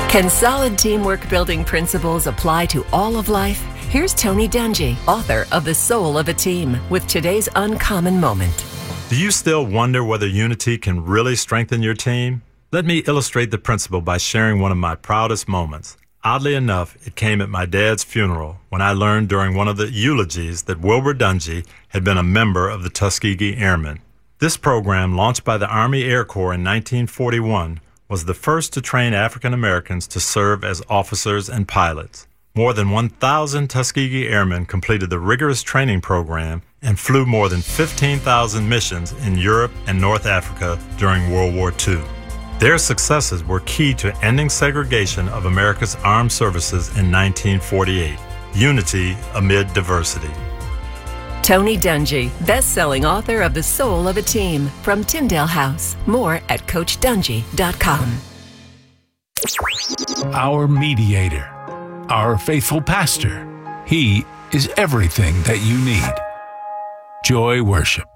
Can solid teamwork building principles apply to all of life? Here's Tony Dungy, author of The Soul of a Team, with today's uncommon moment. Do you still wonder whether unity can really strengthen your team? Let me illustrate the principle by sharing one of my proudest moments. Oddly enough, it came at my dad's funeral when I learned during one of the eulogies that Wilbur Dungy had been a member of the Tuskegee Airmen. This program, launched by the Army Air Corps in 1941, was the first to train African Americans to serve as officers and pilots. More than 1,000 Tuskegee Airmen completed the rigorous training program and flew more than 15,000 missions in Europe and North Africa during World War II. Their successes were key to ending segregation of America's armed services in 1948. Unity amid diversity. Tony Dungy, best-selling author of The Soul of a Team, from Tyndale House. More at CoachDungy.com. Our mediator, our faithful pastor. He is everything that you need. Joy Worship.